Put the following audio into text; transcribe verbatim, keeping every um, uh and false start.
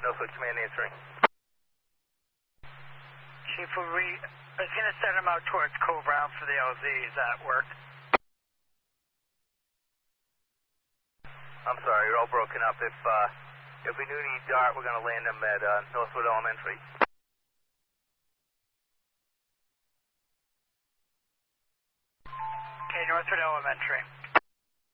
Northwood Command answering. Chief, we I was going to send them out towards Cove Brown for the L Z. Does that work? I'm sorry, you're all broken up. If uh, if we do need DART, we're going to land them at uh, Northwood Elementary. Okay, Northwood Elementary.